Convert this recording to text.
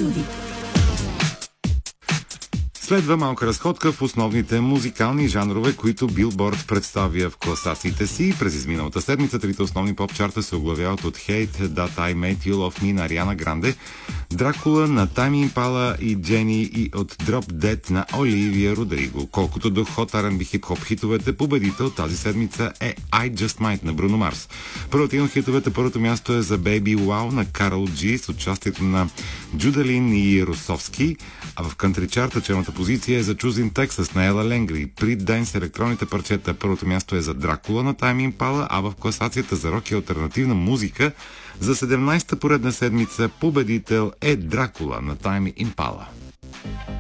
студиото. Следва малка разходка в основните музикални жанрове, които Билборд представя в класациите си. През изминалата седмица трите основни поп-чарта се оглавяват от Hate That I Made You Love Me на Ариана Гранде, Дракула на Тайми Импала и Джени и от Drop Dead на Оливия Родриго. Колкото до хот R&B хип-хоп хитовете, победител тази седмица е I Just Might на Бруно Марс. По рутин хитовете първото място е за Baby Wow на Карол Джи с участието на Джудалин и Русовски, а в кантри чарта челната позиция е за Choosing Texas на Ела Ленгри. При Dance електронните парчета първото място е за Дракула на Тайми Импала, а в класацията за рок и алтернативна музика за 17-та поредна седмица победител е Дракула на Тайми Импала.